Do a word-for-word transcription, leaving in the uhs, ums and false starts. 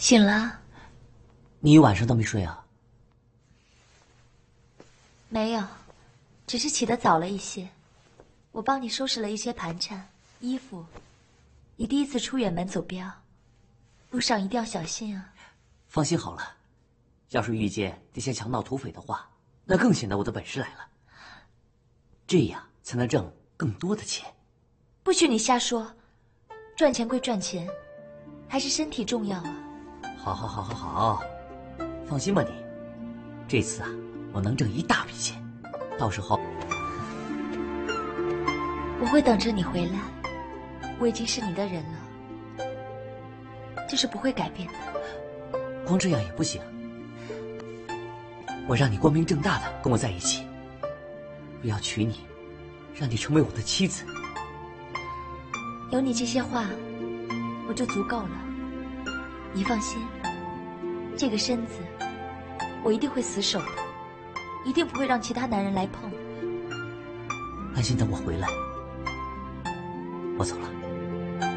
醒了？ 你一晚上都没睡啊？ 没有，只是起得早了一些。我帮你收拾了一些盘缠、衣服。你第一次出远门走镖，路上一定要小心啊。 放心好了，要是遇见那些强盗土匪的话，那更显得我的本事来了。这样才能挣更多的钱。 不许你瞎说，赚钱归赚钱，还是身体重要啊。 好，好，好，好，好，放心吧你。这次啊，我能挣一大笔钱，到时候我会等着你回来。我已经是你的人了，这是不会改变的。 光这样也不行，我让你光明正大的跟我在一起，我要娶你，让你成为我的妻子。 有你这些话，我就足够了。你放心，这个身子我一定会死守的，一定不会让其他男人来碰。 安心等我回来，我走了。